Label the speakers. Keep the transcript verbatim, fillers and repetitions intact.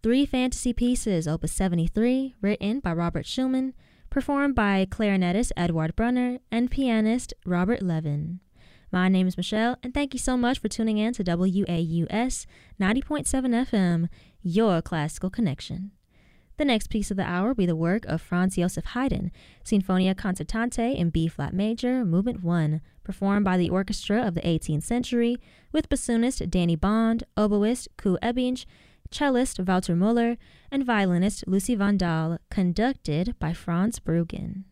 Speaker 1: Three Fantasy Pieces, Opus seventy-three, written by Robert Schumann, performed by clarinetist Edward Brunner and pianist Robert Levin. My name is Michelle, and thank you so much for tuning in to W A U S ninety point seven F M, your classical connection. The next piece of the hour will be the work of Franz Joseph Haydn, Sinfonia Concertante in B-flat major, Movement one, performed by the orchestra of the eighteenth century, with bassoonist Danny Bond, oboist Koos Ebbinge, cellist Wouter Muller, and violinist Lucy Van Dahl, conducted by Franz Bruggen.